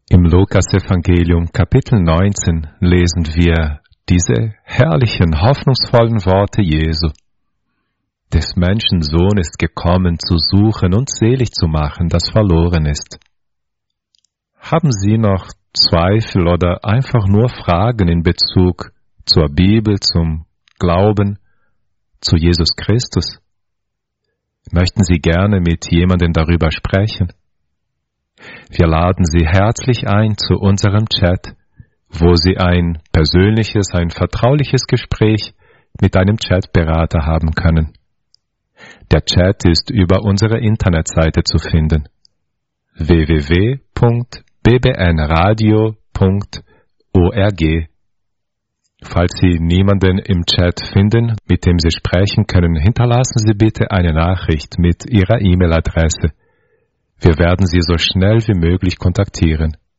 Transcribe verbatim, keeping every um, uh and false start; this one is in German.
Im Lukas-Evangelium Kapitel neunzehn lesen wir diese herrlichen, hoffnungsvollen Worte Jesu. Des Menschen Sohn ist gekommen, zu suchen und selig zu machen, das verloren ist. Haben Sie noch Zweifel oder einfach nur Fragen in Bezug zur Bibel, zum Glauben, zu Jesus Christus? Möchten Sie gerne mit jemandem darüber sprechen? Wir laden Sie herzlich ein zu unserem Chat, wo Sie ein persönliches, ein vertrauliches Gespräch mit einem Chatberater haben können. Der Chat ist über unsere Internetseite zu finden: w w w punkt b b n radio punkt org. Falls Sie niemanden im Chat finden, mit dem Sie sprechen können, hinterlassen Sie bitte eine Nachricht mit Ihrer E-Mail-Adresse. Wir werden Sie so schnell wie möglich kontaktieren.